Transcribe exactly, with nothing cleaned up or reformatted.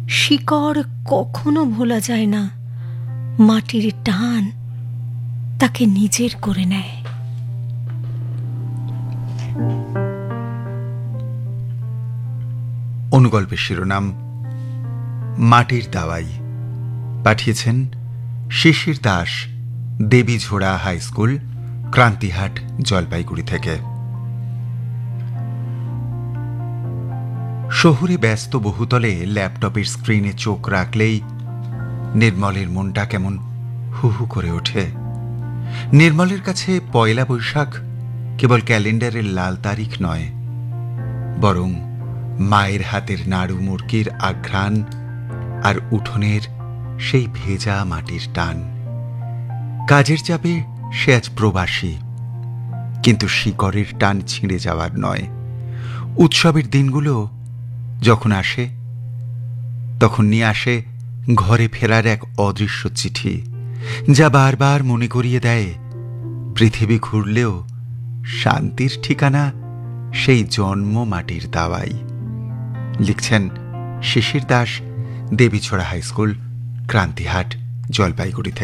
শিকড় কখনো ভোলা যায় না, মাটির টান তাকে নিজের করে নেয়। অনুগল্পের শিরোনাম মাটির দাওয়াই। পাঠিয়েছেন শিশির দাস, দেবীঝোড়া হাই স্কুল, ক্রান্তিহাট, জলপাইগুড়ি থেকে। শহুরে ব্যস্ত বহুতলে ল্যাপটপের স্ক্রিনে চোখ রাখলেই নির্মলের মনটা কেমন হু হু করে ওঠে। নির্মলের কাছে পয়লা বৈশাখ কেবল ক্যালেন্ডারের লাল তারিখ নয়, বরং মায়ের হাতের নাড়ু মুরগির আঘ্রাণ আর উঠোনের সেই ভেজা মাটির টান। কাজের চাপে সে আজ প্রবাসী, কিন্তু শিকড়ের টান ছিঁড়ে যাওয়ার নয়। উৎসবের দিনগুলো যখন আসে, তখন নিয়ে আসে ঘরে ফেরার এক অদৃশ্য চিঠি, যা বারবার মনে করিয়ে দেয় পৃথিবী ঘুরলেও শান্তির ঠিকানা সেই জন্ম মাটির দাওয়াই। লিখছেন শিশির দাস, দেবীছড়া হাই স্কুল, ক্রান্তিহাট, জলপাইগুড়ি থেকে।